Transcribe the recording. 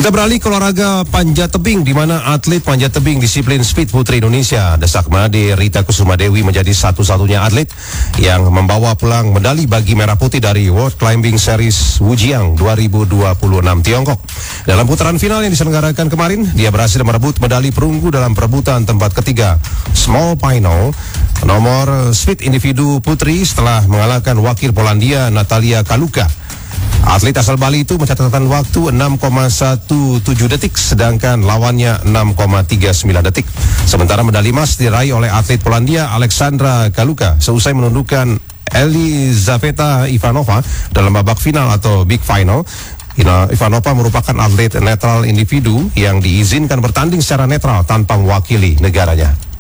Kita beralih ke olahraga panjat tebing, di mana atlet panjat tebing disiplin speed putri Indonesia Desak Made Rita Kusuma Dewi menjadi satu-satunya atlet yang membawa pulang medali bagi Merah Putih dari World Climbing Series Wujiang 2026 Tiongkok. Dalam putaran final yang diselenggarakan kemarin, dia berhasil merebut medali perunggu dalam perebutan tempat ketiga Small Final nomor speed individu putri setelah mengalahkan wakil Polandia Natalia Kaluka. Atlet asal Bali itu mencatatkan waktu 6,17 detik, sedangkan lawannya 6,39 detik. Sementara medali emas diraih oleh atlet Polandia Aleksandra Kaluka seusai menundukkan Elizaveta Ivanova dalam babak final atau Big Final. Ivanova merupakan atlet netral individu yang diizinkan bertanding secara netral tanpa mewakili negaranya.